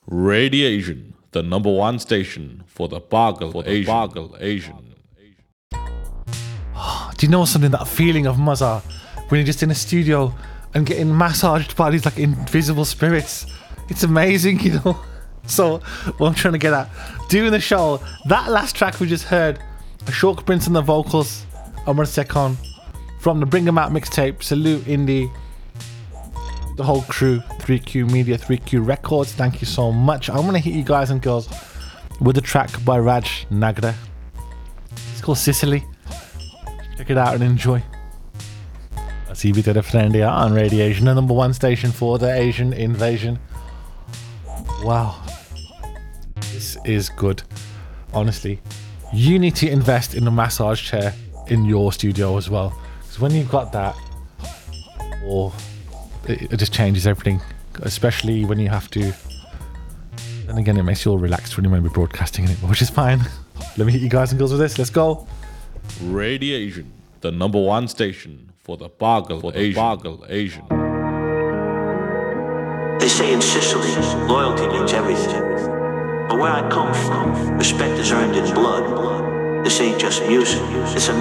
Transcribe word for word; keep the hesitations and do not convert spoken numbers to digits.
Radiation, the number one station for the Bargal for the Asian. Bargal Asian. Do you know something, that feeling of Mazza when you're just in a studio and getting massaged by these like invisible spirits? It's amazing, you know. So what I'm trying to get at, doing the show, that last track we just heard, Ashok Prince on the vocals, Amar Sekon from the Bring 'Em Out mixtape. Salute Indie, the whole crew, three Q Media, three Q Records. Thank you so much. I'm gonna hit you guys and girls with a track by Raj Nagda. It's called Sicily. Check it out and enjoy. I see we did a friend here on Radiation, the number one station for the Asian invasion. Wow, this is good. Honestly, you need to invest in a massage chair in your studio as well, because when you've got that, or oh, it, it just changes everything, especially when you have to. And again, it makes you all relaxed when you're going to be broadcasting in it, which is fine. Let me hit you guys and girls with this. Let's go. Radiation, the number one station for the Bargal for the Asian. Bargal Asian. They say in Sicily, loyalty means everything. But where I come from, respect is earned in blood. This ain't just music, it's a